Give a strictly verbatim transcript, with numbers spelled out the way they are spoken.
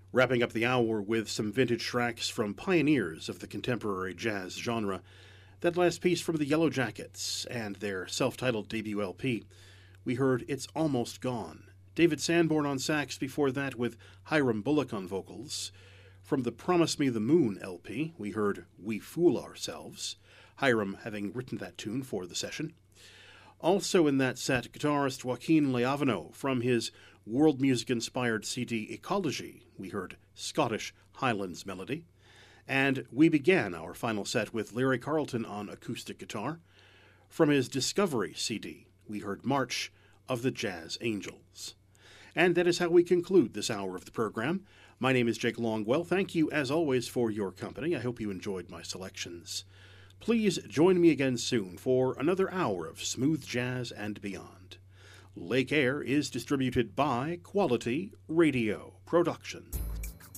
Wrapping up the hour with some vintage tracks from pioneers of the contemporary jazz genre. That last piece from the Yellow Jackets and their self-titled debut L P, we heard It's Almost Gone. David Sanborn on sax before that with Hiram Bullock on vocals. From the Promise Me the Moon L P, we heard We Fool Ourselves, Hiram having written that tune for the session. Also in that set, guitarist Joaquin Leavano from his world music-inspired C D Ecology, we heard Scottish Highlands Melody. And we began our final set with Larry Carlton on acoustic guitar. From his Discovery C D, we heard March of the Jazz Angels. And that is how we conclude this hour of the program. My name is Jake Longwell. Thank you, as always, for your company. I hope you enjoyed my selections. Please join me again soon for another hour of smooth jazz and beyond. Lake Air is distributed by Quality Radio Production.